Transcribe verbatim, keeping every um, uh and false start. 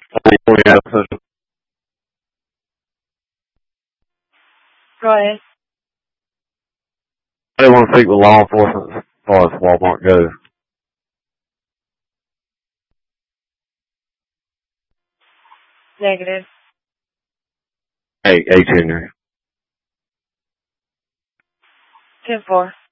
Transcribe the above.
Go ahead. I didn't want to speak with law enforcement as far as Walmart goes. Negative. Hey, hey, Junior. ten four.